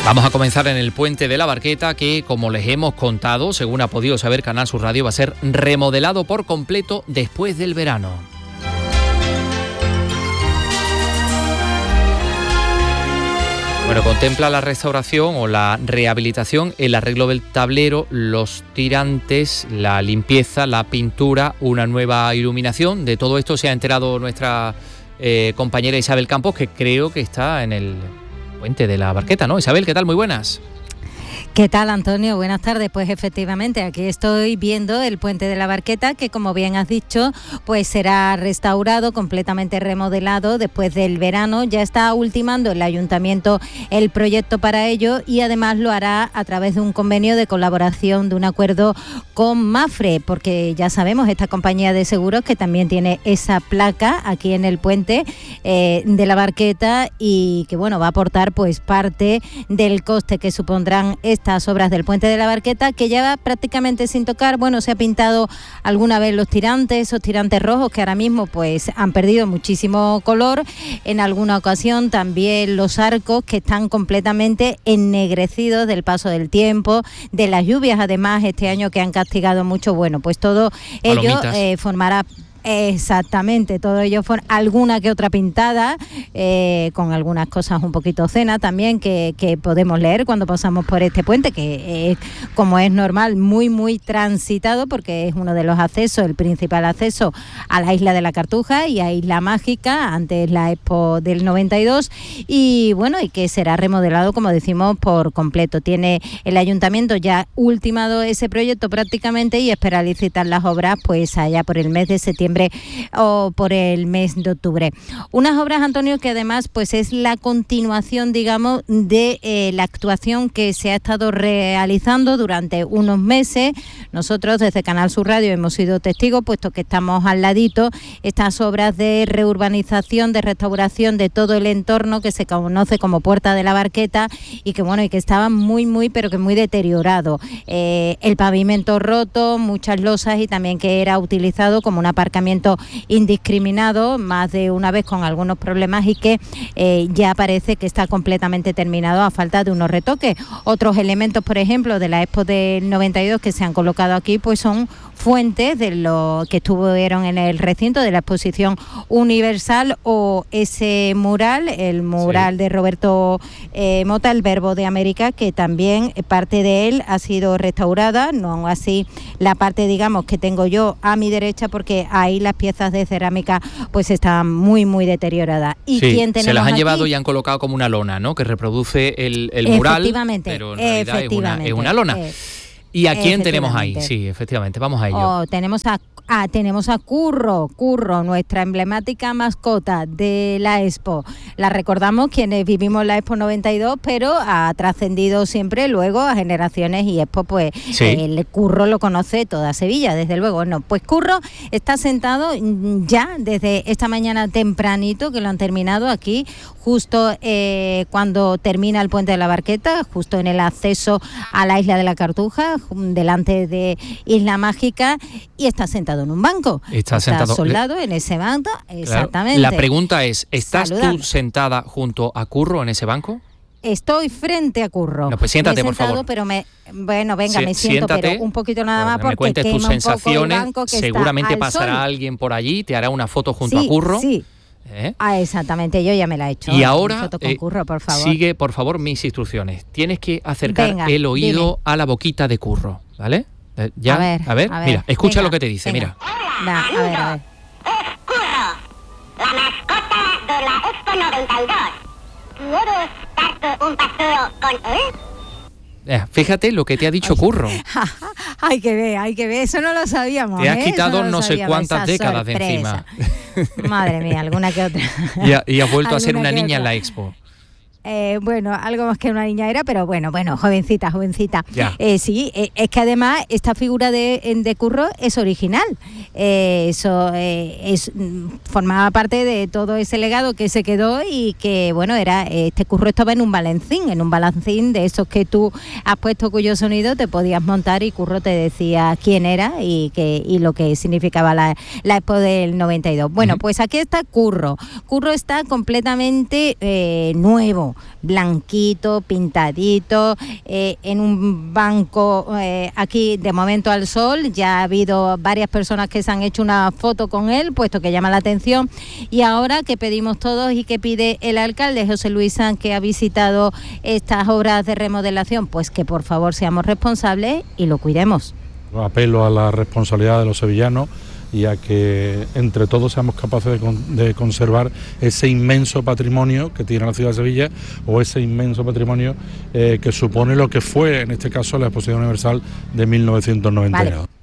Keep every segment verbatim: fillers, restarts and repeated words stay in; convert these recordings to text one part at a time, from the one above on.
Vamos a comenzar en el Puente de la Barqueta, que, como les hemos contado, según ha podido saber Canal Sur Radio, va a ser remodelado por completo después del verano. Bueno, contempla la restauración o la rehabilitación, el arreglo del tablero, los tirantes, la limpieza, la pintura, una nueva iluminación. De todo esto se ha enterado nuestra eh, compañera Isabel Campos, que creo que está en el Puente de la Barqueta, ¿no? Isabel, ¿qué tal? Muy buenas. ¿Qué tal, Antonio? Buenas tardes. Pues efectivamente, aquí estoy viendo el Puente de la Barqueta, que, como bien has dicho, pues será restaurado, completamente remodelado después del verano. Ya está ultimando el Ayuntamiento el proyecto para ello y además lo hará a través de un convenio de colaboración, de un acuerdo con Mapfre, porque ya sabemos, esta compañía de seguros que también tiene esa placa aquí en el Puente eh, de la Barqueta y que, bueno, va a aportar pues parte del coste que supondrán estas obras del Puente de la Barqueta, que lleva prácticamente sin tocar. Bueno, se ha pintado alguna vez los tirantes, esos tirantes rojos que ahora mismo pues han perdido muchísimo color. En alguna ocasión también los arcos, que están completamente ennegrecidos del paso del tiempo, de las lluvias además este año que han castigado mucho. Bueno, pues todo ello eh, formará... Exactamente, todo ello fue alguna que otra pintada, eh, con algunas cosas un poquito obscenas también que, que podemos leer cuando pasamos por este puente, que es, como es normal, muy muy transitado, porque es uno de los accesos, el principal acceso a la Isla de la Cartuja y a Isla Mágica, antes la Expo del noventa y dos, y bueno, y que será remodelado, como decimos, por completo. Tiene el Ayuntamiento ya ultimado ese proyecto prácticamente y espera licitar las obras pues allá por el mes de septiembre o por el mes de octubre. Unas obras, Antonio, que además pues es la continuación, digamos, de eh, la actuación que se ha estado realizando durante unos meses. Nosotros desde Canal Sur Radio hemos sido testigos, puesto que estamos al ladito, estas obras de reurbanización, de restauración de todo el entorno que se conoce como Puerta de la Barqueta y que, bueno, y que estaba muy, muy, pero que muy deteriorado. Eh, el pavimento roto, muchas losas y también que era utilizado como un aparcamiento indiscriminado más de una vez, con algunos problemas, y que eh, ya parece que está completamente terminado a falta de unos retoques. Otros elementos, por ejemplo, de la Expo del noventa y dos que se han colocado aquí, pues son fuentes de lo que estuvieron en el recinto de la Exposición Universal, o ese mural, el mural sí. de Roberto eh, Mota, el Verbo de América, que también parte de él ha sido restaurada, no así la parte, digamos, que tengo yo a mi derecha, porque ahí las piezas de cerámica pues están muy muy deterioradas. ¿Y sí, quién tenemos se las han aquí? Llevado y han colocado como una lona, ¿no? Que reproduce el, el mural, efectivamente, pero en realidad efectivamente, es una, es una lona. Eh, ¿Y a quién tenemos ahí? Sí, efectivamente, vamos a ello. Oh, tenemos a Ah, tenemos a Curro, Curro, nuestra emblemática mascota de la Expo. La recordamos quienes vivimos la Expo noventa y dos, pero ha trascendido siempre luego a generaciones, y Expo, pues sí. el Curro lo conoce toda Sevilla, desde luego. No, pues Curro está sentado ya desde esta mañana tempranito, que lo han terminado aquí, justo eh, cuando termina el Puente de la Barqueta, justo en el acceso a la Isla de la Cartuja, delante de Isla Mágica, y está sentado en un banco. Está, está sentado soldado en ese banco, exactamente. Claro. La pregunta es, ¿estás Saludable. tú sentada junto a Curro en ese banco? Estoy frente a Curro. No, pues siéntate, me he sentado, por favor. Pero me, bueno, venga, Sí, me siento, siéntate, pero un poquito nada más, me porque cuentes quema tus un poco el sensaciones. banco que Seguramente está al pasará sol. alguien por allí, te hará una foto junto sí, a Curro. Sí, ¿Eh? Ah, exactamente, yo ya me la he hecho. Y ahora, foto con eh, Curro, por favor. sigue, por favor, mis instrucciones. Tienes que acercar Venga, el oído dime. a la boquita de Curro, ¿vale? Eh, Ya, a ver, a ver, a ver. mira, escucha Venga, lo que te dice, venga. mira. Da, a ver, a ver. Es Curro, la mascota de la Expo noventa y dos. ¿Quieres darte un paseo con él? Eh, fíjate lo que te ha dicho Curro. Hay que ver, hay que ver, eso no lo sabíamos. Te has ¿eh? quitado Eso no, no lo sé sabíamos, cuántas esa décadas de sorpresa. encima. Madre mía, alguna que otra. Y, ha- y has vuelto a ser Alguna una que niña en otra. la Expo. Eh, bueno, algo más que una niña era, pero bueno, bueno, jovencita, jovencita. Ya. Eh, sí, eh, es que además esta figura de, de Curro es original. Eh, eso eh, es mm, formaba parte de todo ese legado que se quedó y que, bueno, era este Curro estaba en un balancín, en un balancín de esos que tú has puesto cuyo sonido te podías montar y Curro te decía quién era y que y lo que significaba la, la Expo del noventa y dos. Bueno, Uh-huh. pues aquí está Curro. Curro está completamente eh, nuevo. nuevo, blanquito, pintadito, eh, en un banco eh, aquí de momento al sol. Ya ha habido varias personas que se han hecho una foto con él, puesto que llama la atención. Y ahora que pedimos todos y que pide el alcalde José Luis Sanz, que ha visitado estas obras de remodelación, pues que por favor seamos responsables y lo cuidemos. Apelo a la responsabilidad de los sevillanos y a que entre todos seamos capaces de, con, de conservar ese inmenso patrimonio que tiene la ciudad de Sevilla, o ese inmenso patrimonio eh, que supone lo que fue, en este caso, la Exposición Universal de mil novecientos noventa y dos. Vale.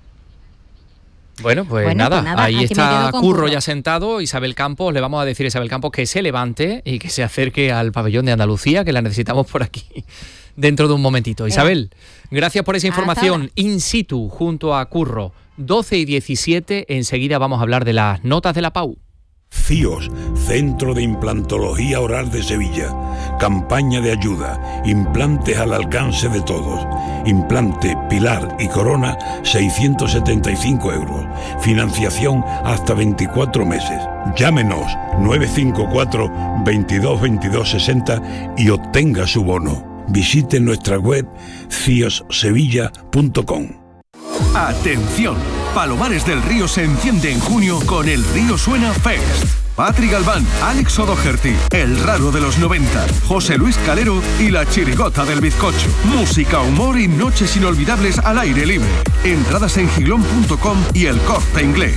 Bueno, pues, bueno, nada, pues nada, ahí está Curro, Curro ya sentado. Isabel Campos, le vamos a decir a Isabel Campos que se levante y que se acerque al pabellón de Andalucía, que la necesitamos por aquí dentro de un momentito. Isabel, gracias por esa información in situ junto a Curro. doce y diecisiete, enseguida vamos a hablar de las notas de la P A U. C I O S, Centro de Implantología Oral de Sevilla. Campaña de ayuda. Implantes al alcance de todos. Implante, pilar y corona, seiscientos setenta y cinco euros. Financiación hasta veinticuatro meses. Llámenos nueve cinco cuatro, veintidós, veintidós, sesenta y obtenga su bono. Visite nuestra web cios sevilla punto com. ¡Atención! Palomares del Río se enciende en junio con el Río Suena Fest. Patri Galván, Alex O'Doherty, El Raro de los noventa, José Luis Calero y La Chirigota del Bizcocho. Música, humor y noches inolvidables al aire libre. Entradas en giglón punto com y El Corte Inglés.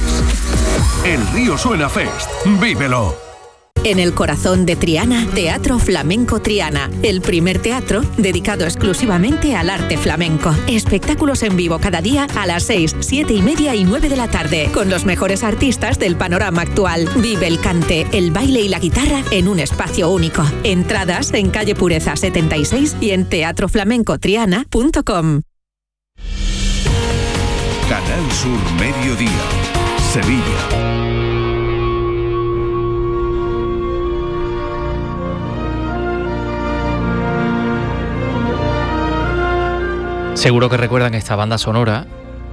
El Río Suena Fest. ¡Vívelo! En el corazón de Triana, Teatro Flamenco Triana, el primer teatro dedicado exclusivamente al arte flamenco. Espectáculos en vivo cada día a las seis, siete y media y nueve de la tarde, con los mejores artistas del panorama actual. Vive el cante, el baile y la guitarra en un espacio único. Entradas en calle Pureza setenta y seis y en teatro flamenco triana punto com. Canal Sur Mediodía, Sevilla. Seguro que recuerdan esta banda sonora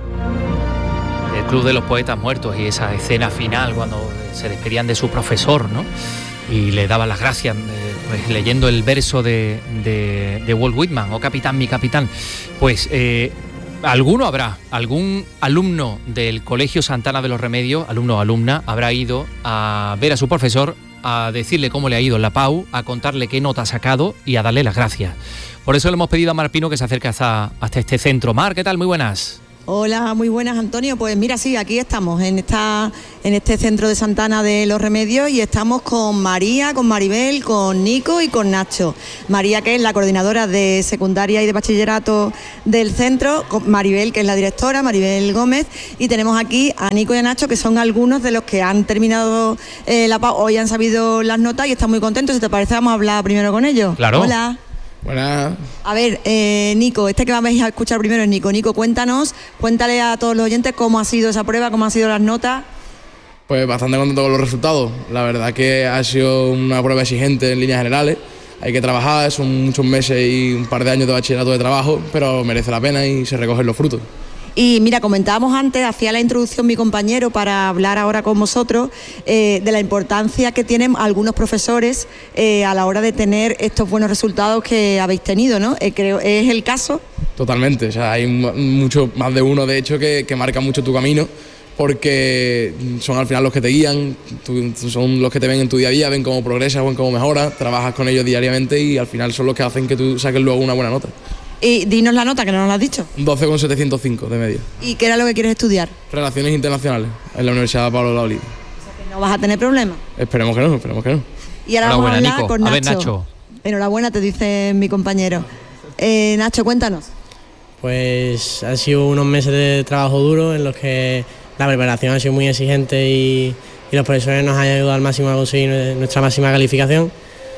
del Club de los Poetas Muertos y esa escena final cuando se despedían de su profesor, ¿no? Y le daban las gracias, eh, pues, leyendo el verso de, de, de Walt Whitman, "Oh capitán, mi capitán". Pues eh, alguno habrá, algún alumno del Colegio Santana de los Remedios, alumno o alumna, habrá ido a ver a su profesor, a decirle cómo le ha ido en la P A U, a contarle qué nota ha sacado y a darle las gracias. Por eso le hemos pedido a Mar Pino que se acerque hasta, hasta este centro. Mar, ¿qué tal? Muy buenas. Hola, muy buenas, Antonio. Pues mira, sí, aquí estamos en esta en este centro de Santana de los Remedios y estamos con María, con Maribel, con Nico y con Nacho. María, que es la coordinadora de secundaria y de bachillerato del centro, con Maribel, que es la directora, Maribel Gómez, y tenemos aquí a Nico y a Nacho, que son algunos de los que han terminado eh, la P A U, hoy han sabido las notas y están muy contentos. Si te parece, vamos a hablar primero con ellos. Claro. Hola. Buenas. A ver, eh, Nico, este que vamos a escuchar primero es Nico. Nico, cuéntanos, cuéntale a todos los oyentes cómo ha sido esa prueba, cómo han sido las notas. Pues bastante contento con los resultados. La verdad que ha sido una prueba exigente en líneas generales. Hay que trabajar, son muchos meses y un par de años de bachillerato de trabajo, pero merece la pena y se recogen los frutos. Y mira, comentábamos antes, hacía la introducción mi compañero para hablar ahora con vosotros eh, de la importancia que tienen algunos profesores eh, a la hora de tener estos buenos resultados que habéis tenido, ¿no? Eh, creo, ¿es el caso? Totalmente, o sea, hay mucho, más de uno de hecho que, que marca mucho tu camino, porque son al final los que te guían, tú, son los que te ven en tu día a día, ven cómo progresas, ven cómo mejoras, trabajas con ellos diariamente y al final son los que hacen que tú saques luego una buena nota. Y dinos la nota, que no nos la has dicho. doce coma setecientos cinco de media. ¿Y qué era lo que quieres estudiar? Relaciones internacionales en la Universidad de Pablo Laolí. O sea, que no vas a tener problemas. Esperemos que no, esperemos que no. Y ahora vamos a hablar Nico. con Nacho. A ver, Nacho. Enhorabuena, te dice mi compañero. Eh, Nacho, cuéntanos. Pues han sido unos meses de trabajo duro en los que la preparación ha sido muy exigente y, y los profesores nos han ayudado al máximo a conseguir nuestra máxima calificación.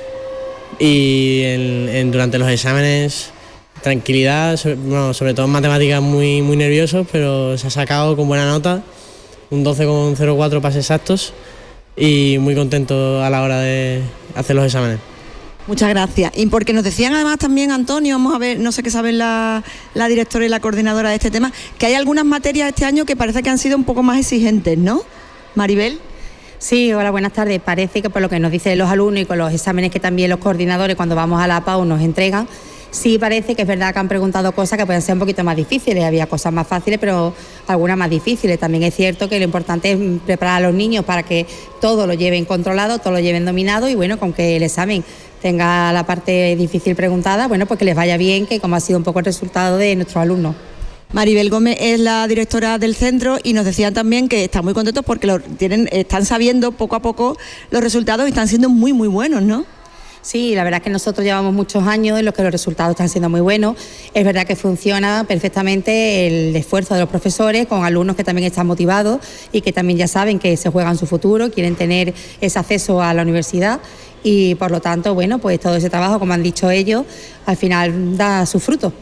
Y en, en, durante los exámenes, tranquilidad, sobre, bueno, sobre todo en matemáticas muy, muy nerviosos, pero se ha sacado con buena nota, un doce coma cero cuatro para ser exactos, y muy contento a la hora de hacer los exámenes. Muchas gracias. Y porque nos decían además también, Antonio, vamos a ver, no sé qué saben la, la directora y la coordinadora de este tema, que hay algunas materias este año que parece que han sido un poco más exigentes, ¿no? Maribel. Sí, hola, buenas tardes. Parece que por lo que nos dicen los alumnos y con los exámenes que también los coordinadores cuando vamos a la P A U nos entregan, sí parece que es verdad que han preguntado cosas que pueden ser un poquito más difíciles. Había cosas más fáciles, pero algunas más difíciles. También es cierto que lo importante es preparar a los niños para que todo lo lleven controlado, todo lo lleven dominado y bueno, con que el examen tenga la parte difícil preguntada, bueno, pues que les vaya bien, que como ha sido un poco el resultado de nuestros alumnos. Maribel Gómez es la directora del centro y nos decían también que están muy contentos porque lo tienen, están sabiendo poco a poco los resultados y están siendo muy, muy buenos, ¿no? Sí, la verdad es que nosotros llevamos muchos años en los que los resultados están siendo muy buenos. Es verdad que funciona perfectamente el esfuerzo de los profesores con alumnos que también están motivados y que también ya saben que se juegan su futuro, quieren tener ese acceso a la universidad y por lo tanto, bueno, pues todo ese trabajo, como han dicho ellos, al final da sus frutos.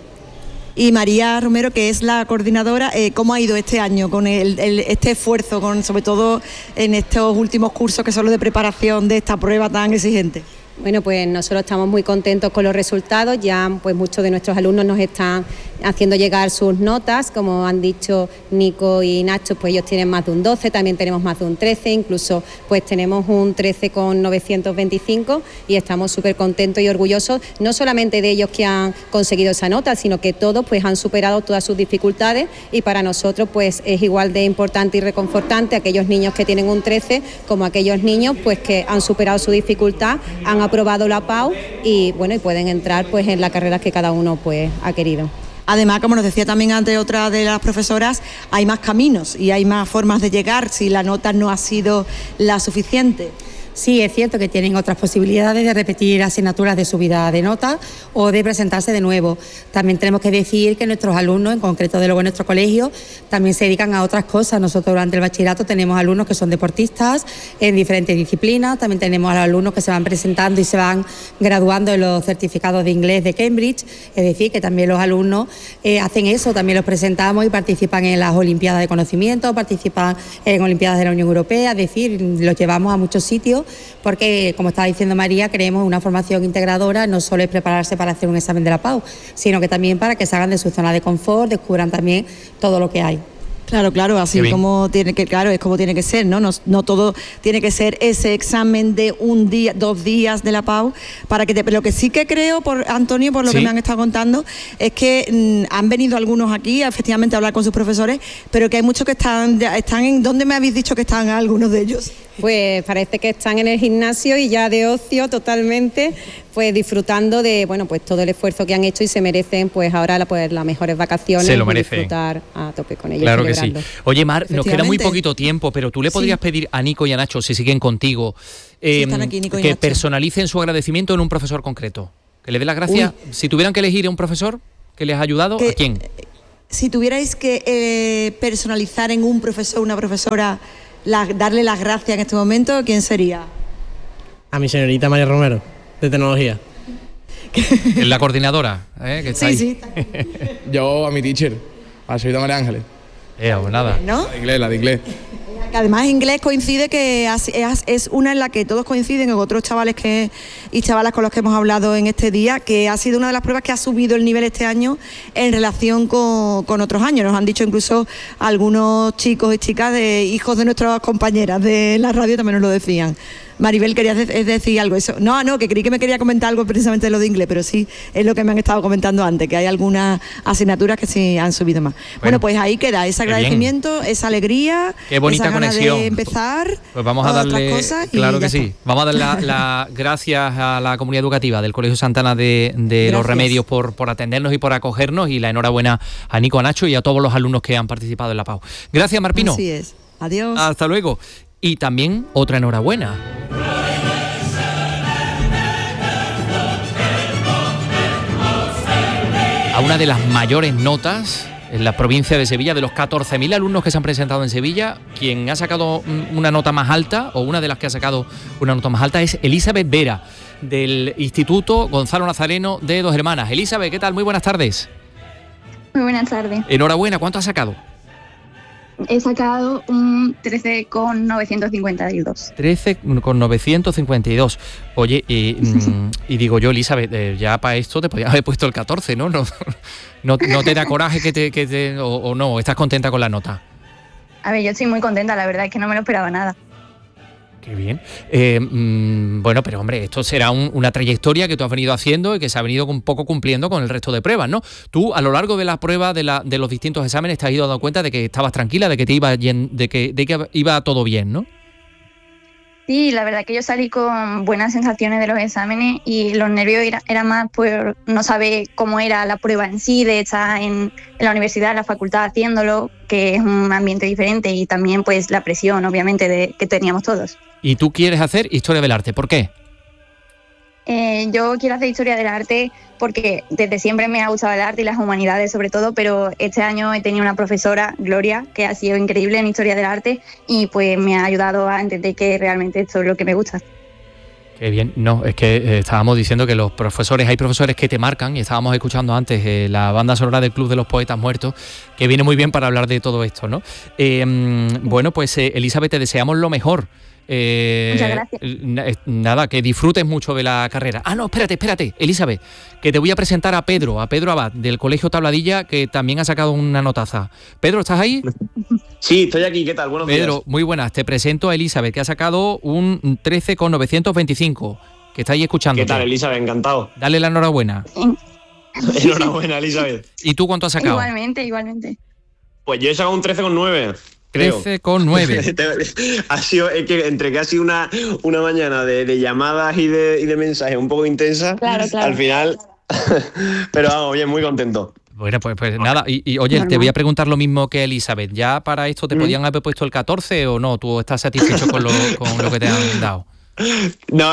Y María Romero, que es la coordinadora, eh, ¿cómo ha ido este año con el, el, este esfuerzo, con sobre todo en estos últimos cursos que son los de preparación de esta prueba tan exigente? Bueno, pues nosotros estamos muy contentos con los resultados, ya pues muchos de nuestros alumnos nos están haciendo llegar sus notas, como han dicho Nico y Nacho, pues ellos tienen más de un doce, también tenemos más de un trece, incluso pues tenemos un trece con novecientos veinticinco y estamos súper contentos y orgullosos, no solamente de ellos que han conseguido esa nota, sino que todos pues han superado todas sus dificultades y para nosotros pues es igual de importante y reconfortante aquellos niños que tienen un trece como aquellos niños pues que han superado su dificultad, han aprobado la P A U y bueno y pueden entrar pues en la carrera que cada uno pues ha querido. Además, como nos decía también antes otra de las profesoras, hay más caminos y hay más formas de llegar si la nota no ha sido la suficiente. Sí, es cierto que tienen otras posibilidades de repetir asignaturas de subida de nota o de presentarse de nuevo. También tenemos que decir que nuestros alumnos, en concreto de luego en nuestro colegio, también se dedican a otras cosas. Nosotros durante el bachillerato tenemos alumnos que son deportistas en diferentes disciplinas, también tenemos a los alumnos que se van presentando y se van graduando en los certificados de inglés de Cambridge, es decir, que también los alumnos eh, hacen eso, también los presentamos y participan en las Olimpiadas de Conocimiento, participan en Olimpiadas de la Unión Europea, es decir, los llevamos a muchos sitios porque, como estaba diciendo María, creemos una formación integradora, no solo es prepararse para hacer un examen de la P A U, sino que también para que salgan de su zona de confort, descubran también todo lo que hay. Claro, claro, así como tiene que, claro, es como tiene que ser, ¿no? No, no todo tiene que ser ese examen de un día, dos días de la P A U, para que te, pero lo que sí que creo, por Antonio, por lo ¿Sí? que me han estado contando, es que mmm, han venido algunos aquí, efectivamente, a hablar con sus profesores, pero que hay muchos que están, están en, ¿dónde me habéis dicho que están algunos de ellos? Pues parece que están en el gimnasio y ya de ocio totalmente, pues disfrutando de bueno pues todo el esfuerzo que han hecho y se merecen pues ahora la, pues, las mejores vacaciones. Se lo merecen. Y disfrutar a tope con ellos. Claro que sí. Oye, Mar, nos queda muy poquito tiempo, pero tú le podrías sí. pedir a Nico y a Nacho, si siguen contigo, eh, sí, aquí, Nico y que Nacho. personalicen su agradecimiento en un profesor concreto. Que le dé las gracias. Uy. Si tuvieran que elegir a un profesor que les ha ayudado, que, ¿a quién? Si tuvierais que eh, personalizar en un profesor, una profesora, la, darle las gracias en este momento, ¿quién sería? A mi señorita María Romero, de tecnología. Es la coordinadora, ¿eh? Que está sí, ahí. Sí. Yo a mi teacher, a la señorita María Ángeles. Eh, pues nada. ¿No? La de inglés, la de inglés. Además, inglés coincide que es una en la que todos coinciden, con otros chavales que y chavalas con los que hemos hablado en este día, que ha sido una de las pruebas que ha subido el nivel este año en relación con, con otros años. Nos han dicho incluso algunos chicos y chicas de hijos de nuestras compañeras de la radio también nos lo decían. Maribel, ¿querías de- decir algo? Eso. No, no, que creí que me quería comentar algo precisamente de lo de inglés, pero sí, es lo que me han estado comentando antes, que hay algunas asignaturas que sí han subido más. Bueno, bueno pues ahí queda ese agradecimiento, esa alegría, qué bonita esa ganas conexión de empezar. Pues vamos a darle, cosas claro que sí, está. Vamos a darle las la gracias a la comunidad educativa del Colegio Santana de, de Los Remedios por, por atendernos y por acogernos, y la enhorabuena a Nico, a Nacho y a todos los alumnos que han participado en la P A U. Gracias, Marpino. Así es. Adiós. Hasta luego. Y también otra enhorabuena. A una de las mayores notas en la provincia de Sevilla, de los catorce mil alumnos que se han presentado en Sevilla, quien ha sacado una nota más alta, o una de las que ha sacado una nota más alta, es Elizabeth Vera, del Instituto Gonzalo Nazareno de Dos Hermanas. Elizabeth, ¿qué tal? Muy buenas tardes. Muy buenas tardes. Enhorabuena, ¿cuánto has sacado? He sacado un trece con novecientos cincuenta y dos. trece con novecientos cincuenta y dos. Oye, y, mm, y digo yo, Elizabeth, eh, ya para esto te podías haber puesto el catorce, ¿no? ¿No, no, no te da coraje que te, que te o, o no? ¿Estás contenta con la nota? A ver, yo estoy muy contenta, la verdad es que no me lo esperaba nada. Qué bien. Eh, mmm, bueno, pero hombre, esto será un, una trayectoria que tú has venido haciendo y que se ha venido un poco cumpliendo con el resto de pruebas, ¿no? Tú, a lo largo de las pruebas de, la, de los distintos exámenes, te has ido dando cuenta de que estabas tranquila, de que te iba, de que, de que iba todo bien, ¿no? Sí, la verdad que yo salí con buenas sensaciones de los exámenes y los nervios eran era más por no saber cómo era la prueba en sí, de estar en, en la universidad, en la facultad haciéndolo, que es un ambiente diferente, y también pues la presión, obviamente, de que teníamos todos. ¿Y tú quieres hacer Historia del Arte? ¿Por qué? Eh, yo quiero hacer Historia del Arte porque desde siempre me ha gustado el arte y las humanidades sobre todo, pero este año he tenido una profesora, Gloria, que ha sido increíble en Historia del Arte y pues me ha ayudado a entender que realmente esto es lo que me gusta. Qué bien. No, es que eh, estábamos diciendo que los profesores, hay profesores que te marcan, y estábamos escuchando antes eh, la banda sonora del Club de los Poetas Muertos, que viene muy bien para hablar de todo esto, ¿no? Eh, bueno, pues eh, Elizabeth, te deseamos lo mejor. Eh, Muchas gracias. Nada, que disfrutes mucho de la carrera. Ah, no, espérate, espérate, Elizabeth, que te voy a presentar a Pedro, a Pedro Abad, del Colegio Tabladilla, que también ha sacado una notaza. Pedro, ¿estás ahí? Sí, estoy aquí, ¿qué tal? Buenos días. Pedro, muy buenas, te presento a Elizabeth, que ha sacado un trece con novecientos veinticinco, que está ahí escuchando. ¿Qué tal, Elizabeth? Encantado. Dale la enhorabuena. Enhorabuena, Elizabeth. ¿Y tú cuánto has sacado? Igualmente, igualmente. Pues yo he sacado un trece con nueve. trece con nueve. Ha sido, es que entre que ha sido una, una mañana de, de llamadas y de, y de mensajes un poco intensa, claro, claro. Al final, pero vamos, bien, muy contento. Bueno, pues, pues nada, y, y oye, te voy a preguntar lo mismo que Elizabeth, ¿ya para esto te podían haber puesto el catorce o no? ¿Tú estás satisfecho con lo, con lo que te han dado? No,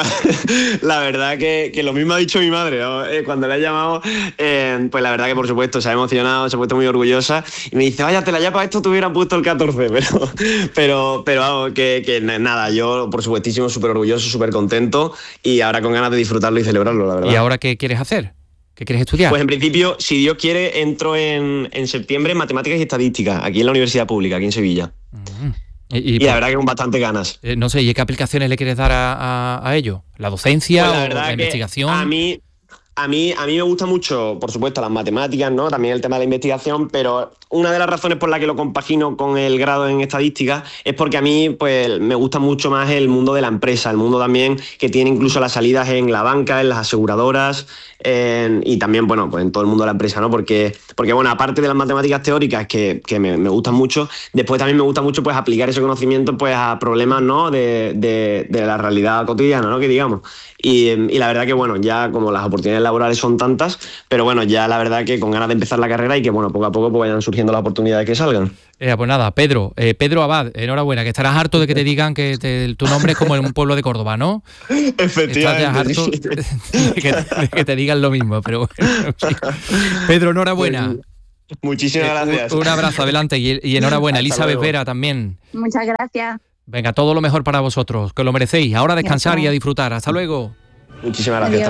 la verdad que, que lo mismo ha dicho mi madre, ¿no? eh, cuando le he llamado, eh, pues la verdad que por supuesto se ha emocionado, se ha puesto muy orgullosa y me dice, vaya, te la ya para esto te hubieran puesto el catorce, pero pero, pero vamos, que, que nada, yo por supuestísimo súper orgulloso, súper contento y ahora con ganas de disfrutarlo y celebrarlo, la verdad. ¿Y ahora qué quieres hacer? ¿Qué quieres estudiar? Pues en principio, si Dios quiere, entro en, en septiembre en Matemáticas y Estadística, aquí en la Universidad Pública, aquí en Sevilla. Uh-huh. Y, y, y la verdad que con bastante ganas. Eh, no sé, ¿y qué aplicaciones le quieres dar a, a, a ello? ¿La docencia pues la o verdad la que investigación? A mí, a, mí, a mí me gusta mucho, por supuesto, las matemáticas, ¿no? También el tema de la investigación, pero una de las razones por la que lo compagino con el grado en estadística es porque a mí pues, me gusta mucho más el mundo de la empresa, el mundo también que tiene incluso las salidas en la banca, en las aseguradoras, en, y también, bueno, pues en todo el mundo de la empresa, ¿no? Porque, porque bueno, aparte de las matemáticas teóricas que, que me, me gustan mucho, después también me gusta mucho pues aplicar ese conocimiento pues a problemas, ¿no? De, de, de la realidad cotidiana, ¿no? Que digamos. Y, y la verdad que, bueno, ya como las oportunidades laborales son tantas, pero bueno, ya la verdad que con ganas de empezar la carrera y que, bueno, poco a poco pues vayan surgiendo las oportunidades que salgan. Eh, pues nada, Pedro, eh, Pedro Abad, enhorabuena, que estarás harto de que te digan que te, tu nombre es como en un pueblo de Córdoba, ¿no? Efectivamente. Estás harto Sí. de, que, de que te digan lo mismo, pero bueno, sí. Pedro, enhorabuena. Pues, muchísimas gracias. Un, un abrazo, adelante, y, y enhorabuena. Elizabeth Vera también. Muchas gracias. Venga, todo lo mejor para vosotros, que lo merecéis. Ahora a descansar y a disfrutar. Hasta luego. Muchísimas gracias. Adiós.